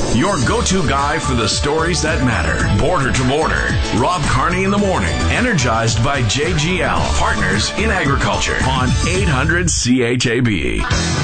your go-to guy for the stories that matter. Border to Border. Rob Carney in the morning. Energized by JGL, partners in agriculture on 800 CHAB.